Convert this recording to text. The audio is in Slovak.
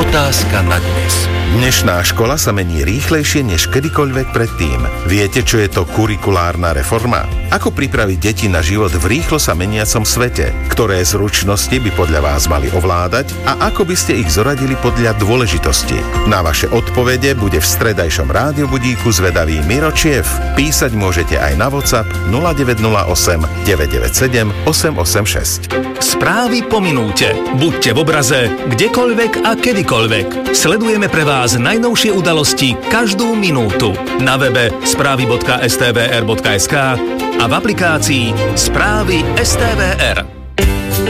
Otázka na dnes. Dnešná škola sa mení rýchlejšie než kedykoľvek predtým. Viete, čo je to kurikulárna reforma? Ako pripraviť deti na život v rýchlo sa meniacom svete? Ktoré zručnosti by podľa vás mali ovládať a ako by ste ich zoradili podľa dôležitosti? Na vaše odpovede bude v stredajšom rádiobudíku zvedavý Miro Čiev. Písať môžete aj na WhatsApp 0908 997 886. Správy po minúte. Buďte v obraze, kdekoľvek a kedykoľvek. Sledujeme pre vás najnovšie udalosti každú minútu. Na webe správy.stvr.sk a v aplikácii Správy STVR.